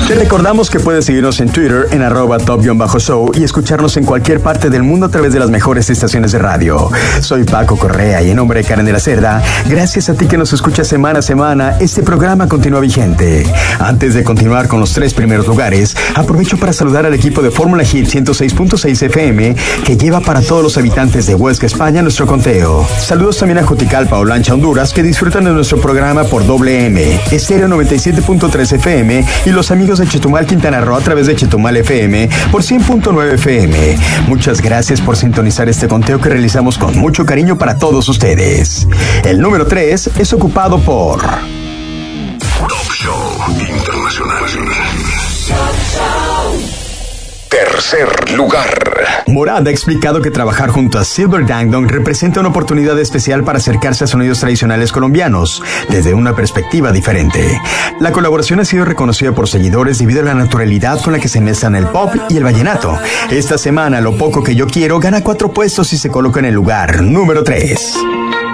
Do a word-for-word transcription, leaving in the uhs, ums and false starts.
Te recordamos que puedes seguirnos en Twitter en arroba top-show y escucharnos en cualquier parte del mundo a través de las mejores estaciones de radio. Soy Paco Correa y en nombre de Karen de la Cerda, gracias a ti que nos escuchas semana a semana, este programa continúa vigente. Antes de continuar con los tres primeros lugares, aprovecho para saludar al equipo de Fórmula Hit ciento seis punto seis F M que lleva para todos los habitantes de Huesca, España, nuestro conteo. Saludos también a Juticalpa, Olancha, Honduras, que disfrutan de nuestro programa por doble M, Estéreo noventa y siete punto tres F M y los amigos de Chetumal, Quintana Roo a través de Chetumal F M por cien punto nueve F M. Muchas gracias por sintonizar este conteo que realizamos con mucho cariño para todos ustedes. El número tres es ocupado por Top Show Internacional. Tercer lugar. Morad ha explicado que trabajar junto a Silver Dang Dong representa una oportunidad especial para acercarse a sonidos tradicionales colombianos desde una perspectiva diferente. La colaboración ha sido reconocida por seguidores debido a la naturalidad con la que se mezclan el pop y el vallenato. Esta semana, Lo Poco Que Yo Quiero gana cuatro puestos y se coloca en el lugar número tres.